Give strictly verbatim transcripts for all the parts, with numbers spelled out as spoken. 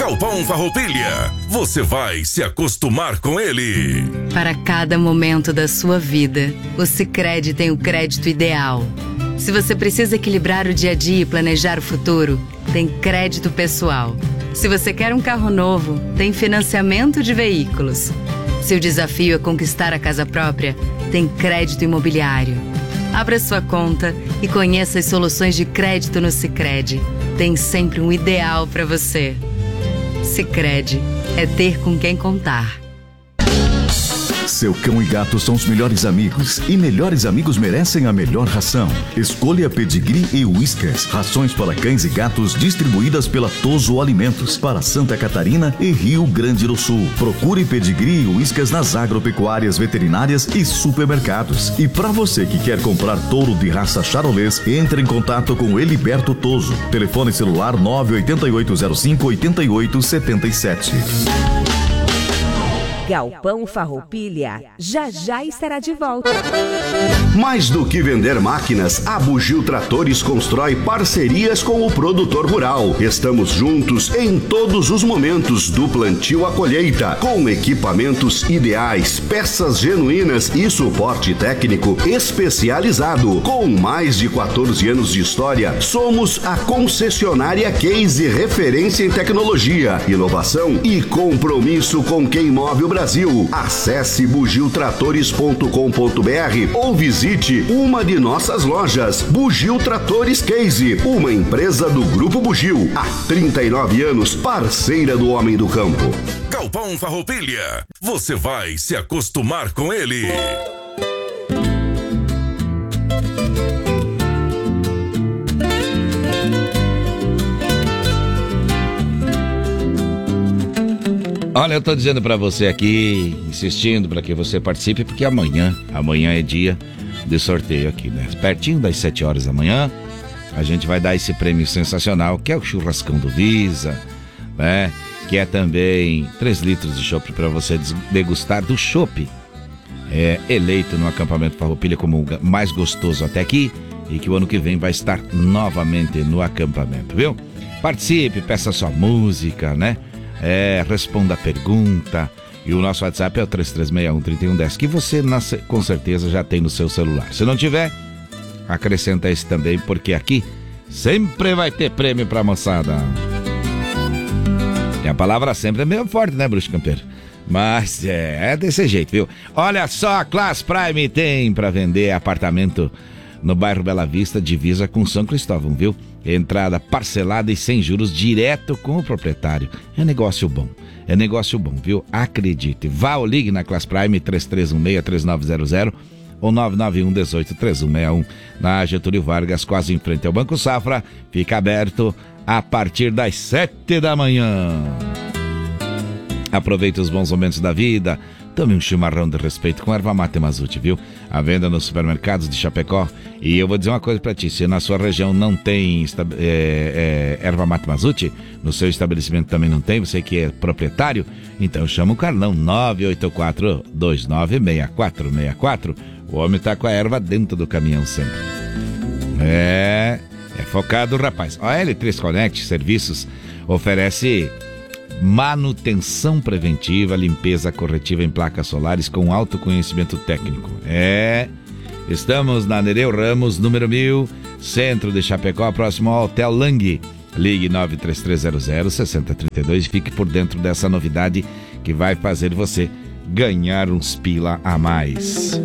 Galpão Farroupilha, você vai se acostumar com ele. Para cada momento da sua vida, o Sicredi tem o crédito ideal. Se você precisa equilibrar o dia a dia e planejar o futuro, tem crédito pessoal. Se você quer um carro novo, tem financiamento de veículos. Se o desafio é conquistar a casa própria, tem crédito imobiliário. Abra sua conta e conheça as soluções de crédito no Sicredi. Tem sempre um ideal para você. Sicredi é ter com quem contar. Seu cão e gato são os melhores amigos e melhores amigos merecem a melhor ração. Escolha Pedigree e Whiskas, rações para cães e gatos distribuídas pela Toso Alimentos para Santa Catarina e Rio Grande do Sul. Procure Pedigree e Whiskas nas agropecuárias, veterinárias e supermercados. E para você que quer comprar touro de raça charolês, entre em contato com Eliberto Toso. Telefone celular nove oito oito zero cinco oito oito sete sete. Galpão Farroupilha já já estará de volta. Mais do que vender máquinas, a Bugio Tratores constrói parcerias com o produtor rural. Estamos juntos em todos os momentos, do plantio à colheita, com equipamentos ideais, peças genuínas e suporte técnico especializado. Com mais de quatorze anos de história, somos a concessionária Case, referência em tecnologia, inovação e compromisso com quem move o Brasil. Acesse bugio tratores ponto com ponto b r ou visite uma de nossas lojas. Bugio Tratores Case, uma empresa do Grupo Bugio, há trinta e nove anos, parceira do homem do campo. Galpão Farroupilha, você vai se acostumar com ele. Olha, eu tô dizendo pra você aqui, insistindo pra que você participe, porque amanhã, amanhã é dia de sorteio aqui, né? Pertinho das sete horas da manhã, a gente vai dar esse prêmio sensacional, que é o churrascão do Visa, né? Que é também três litros de chopp pra você degustar do chopp. É eleito no acampamento Farroupilha como o mais gostoso até aqui, e que o ano que vem vai estar novamente no acampamento, viu? Participe, peça sua música, né? É, responda a pergunta. E o nosso WhatsApp é o três três seis um, três um um zero, que você nasce, com certeza já tem no seu celular. Se não tiver, acrescenta esse também, porque aqui sempre vai ter prêmio pra moçada. E a palavra sempre é meio forte, né, Bruxo Campeiro? Mas é, é desse jeito, viu? Olha só, a Class Prime tem pra vender apartamento no bairro Bela Vista, divisa com São Cristóvão, viu? Entrada parcelada e sem juros, direto com o proprietário. É negócio bom, é negócio bom, viu? Acredite. Vá ou ligue na Class Prime três três um seis, três nove zero zero ou nove nove um um oito, três um seis um. Na Getúlio Vargas, quase em frente ao Banco Safra. Fica aberto a partir das sete da manhã. Aproveite os bons momentos da vida. Tome um chimarrão de respeito com erva mate Mazute, viu? A venda nos supermercados de Chapecó. E eu vou dizer uma coisa pra ti, se na sua região não tem é, é, erva mate Mazute, no seu estabelecimento também não tem, você que é proprietário, então chama o Carlão, nove oito quatro, dois nove seis quatro seis quatro. O homem tá com a erva dentro do caminhão sempre. É, é focado, rapaz. A L três Connect Serviços oferece manutenção preventiva, limpeza corretiva em placas solares com alto conhecimento técnico. É, estamos na Nereu Ramos, número mil, centro de Chapecó, próximo ao Hotel Lang. Ligue nove três três zero zero, seis zero três dois e fique por dentro dessa novidade que vai fazer você ganhar uns pila a mais.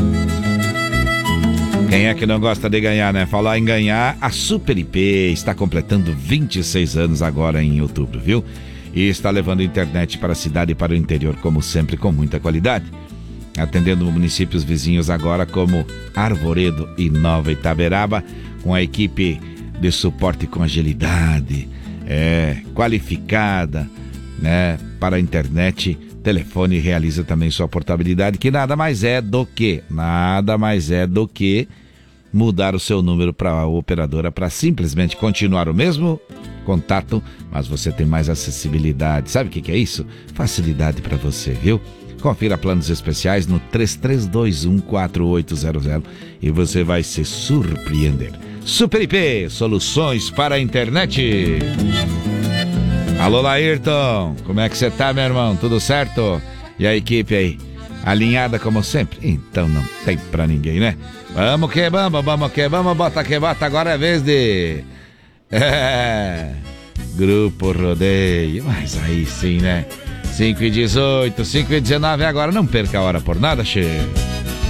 Quem é que não gosta de ganhar, né? Falar em ganhar, a Super I P está completando vinte e seis anos agora em outubro, viu? E está levando internet para a cidade e para o interior, como sempre, com muita qualidade. Atendendo municípios vizinhos agora como Arvoredo e Nova Itaberaba, com a equipe de suporte com agilidade, é, qualificada, né, para a internet. Telefone realiza também sua portabilidade, que nada mais é do que, nada mais é do que mudar o seu número para a operadora para simplesmente continuar o mesmo contato, mas você tem mais acessibilidade. Sabe o que, que é isso? Facilidade para você, viu? Confira planos especiais no três três dois um, quatro oito zero zero e você vai se surpreender. Super I P, soluções para a internet. Alô, Laírton, como é que você tá, meu irmão? Tudo certo? E a equipe aí? Alinhada como sempre? Então não tem pra ninguém, né? Vamos que vamos, vamos que vamos, bota que bota, agora é vez de... É... Grupo Rodeio, mas aí sim, né? cinco e dezoito, cinco e dezenove agora, não perca a hora por nada, che.